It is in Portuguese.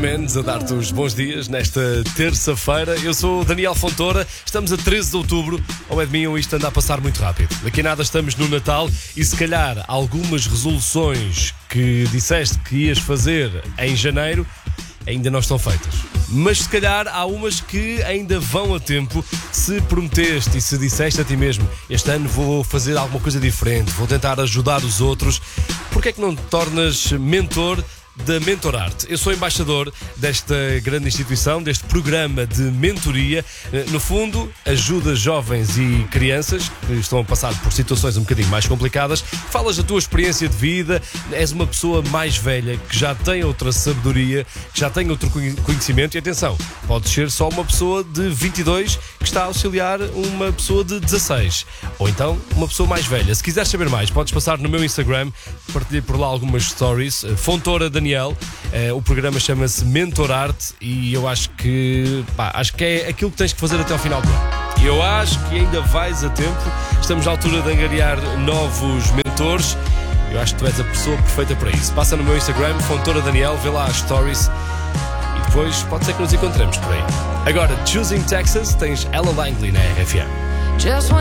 Mendes a dar-te os bons dias nesta terça-feira. Eu sou o Daniel Fontoura, estamos a 13 de outubro. Ao pé de mim isto anda a passar muito rápido. Daqui a nada estamos no Natal e se calhar algumas resoluções que disseste que ias fazer em janeiro ainda não estão feitas. Mas se calhar há umas que ainda vão a tempo. Se prometeste e se disseste a ti mesmo: este ano vou fazer alguma coisa diferente, vou tentar ajudar os outros, porque é que não te tornas mentor da Mentorarte? Eu sou embaixador desta grande instituição, deste programa de mentoria. No fundo, ajuda jovens e crianças que estão a passar por situações um bocadinho mais complicadas. Falas da tua experiência de vida, és uma pessoa mais velha, que já tem outra sabedoria, que já tem outro conhecimento. E atenção, pode ser só uma pessoa de 22 que está a auxiliar uma pessoa de 16. Ou então, uma pessoa mais velha. Se quiseres saber mais, podes passar no meu Instagram, partilhei por lá algumas stories. Fontoura Daniel, o programa chama-se Mentorarte e eu acho que é aquilo que tens que fazer até ao final do ano. E eu acho que ainda vais a tempo. Estamos à altura de angariar novos mentores. Eu acho que tu és a pessoa perfeita para isso. Passa no meu Instagram, Fontoura Daniel, vê lá as stories e depois pode ser que nos encontremos por aí. Agora, Choosing Texas, tens Ella Langley na RFM.